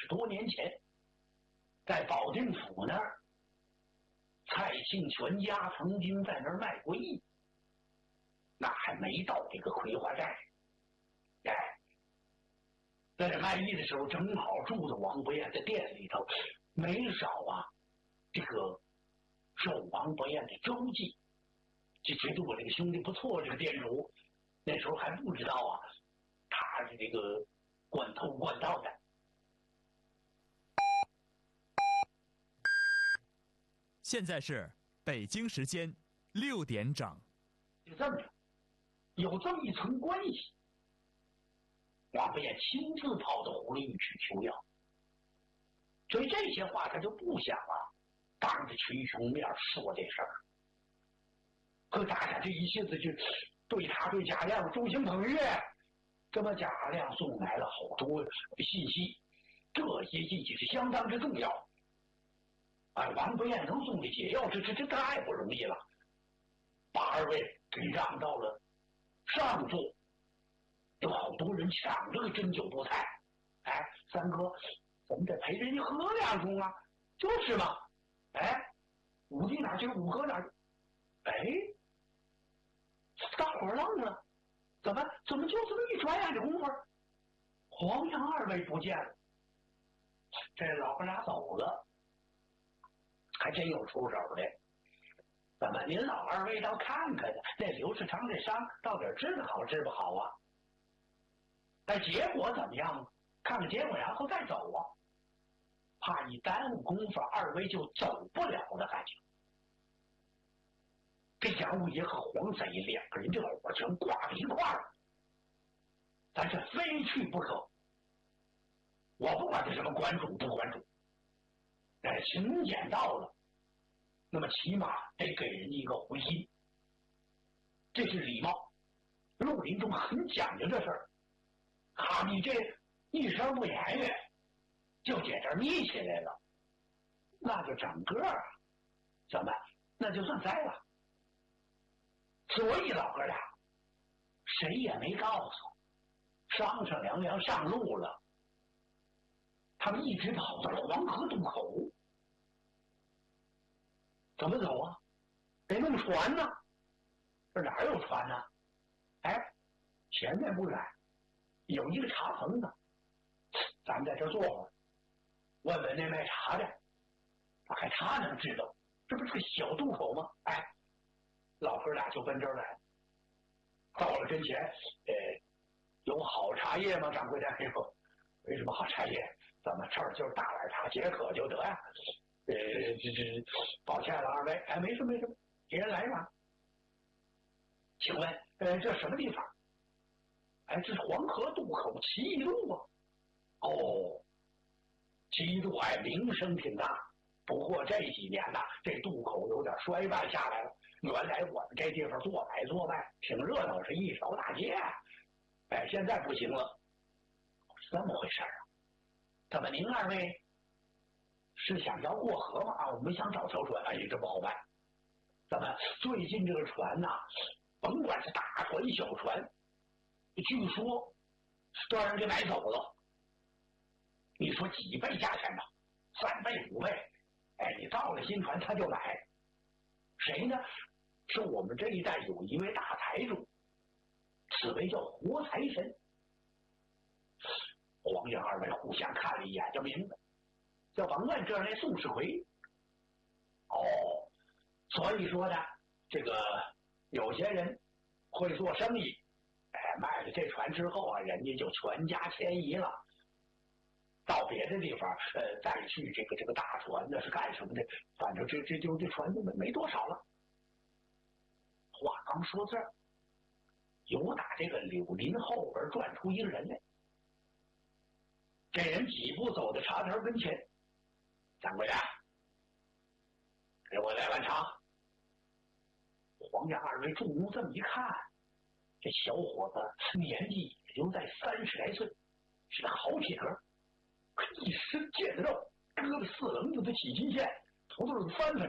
60多年前，在保定府那儿，蔡庆全家曾经在那儿卖过艺，那还没到这个葵花寨。哎，在这卖艺的时候，正好住在王伯彦的店里头，没少啊，这个受王伯彦的周记，就觉得我这个兄弟不错，这个店主那时候还不知道啊，他是这个惯偷惯盗的。 现在是北京时间6点整。 就这么着，有这么一层关系，王伯彦亲自跑到葫芦峪去求药，所以这些话他就不想当着群雄面说这事儿。可大家这一下子就对他对贾亮众星捧月，这么贾亮送来了好多信息，这些信息是相当之重要。王伯彦能送的解药，这太不容易了，把二位给让到了上座，有好多人抢这个针灸布菜。三哥，咱们得陪人家喝2盅啊，就是嘛。武帝哪去？武哥哪去？大伙儿愣了，怎么就这么一转眼的功夫，黄杨二位不见了。这老哥俩走了，还真有出手的。怎么您老二位倒看看呢？这刘世昌这伤到底治得好治不好啊？结果怎么样？看看结果然后再走啊，怕一耽误功夫，二位就走不了的感觉。这杨五爷和黄贼2个人这火全挂在一块儿，咱是非去不可。我不管他什么关主不关主，请柬到了，那么起码得给人家一个回信，这是礼貌。绿林中很讲究这事儿。你这一声不言语就在这儿密起来了，那就整个怎么那就算栽了。所以老哥俩谁也没告诉，商商量量上路了。他们一直跑到了黄河渡口。怎么走啊？得弄船呢。这哪有船呢？前面不远有一个茶棚子，咱们在这坐会儿，问问那卖茶的，大概他能知道，这不是个小渡口吗？老哥俩就奔这儿来，到了跟前，有好茶叶吗？掌柜的，没什么好茶叶，咱们这儿就是大碗茶，解渴就得呀。抱歉了二位，没事没事，给人来吧。请问，这什么地方？这是黄河渡口奇异路啊。奇异路名声挺大，不过这几年呐，这渡口有点衰败下来了。原来我们这地方做买做卖挺热闹，是一条大街。现在不行了。这么回事啊？怎么您二位是想要过河吗？我们想找条船。这不好办。怎么最近这个船呐，甭管是大船小船，据说让人给买走了。你说几倍价钱吧？3倍5倍。你造了新船他就买。谁呢？是我们这一代有一位大财主，此为叫活财神。黄杨二位互相看了一眼，就明白，叫甭问这儿那宋世奎。所以说呢，这个有些人会做生意，卖了这船之后人家就全家迁移了，到别的地方，再去这个大船那是干什么的？反正这船就没多少了。话刚说这儿，有打这个柳林后边转出一个人来。这人几步走到茶台跟前，掌柜的，给我来碗茶。黄家二位众目这么一看，这小伙子年纪也就在30来岁，是个好体格，一身腱子肉，胳膊4棱子的起筋线，头都是翻着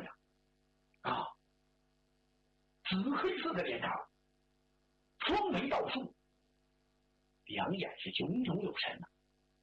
紫黑色的脸庞，双眉倒竖，两眼是炯炯有神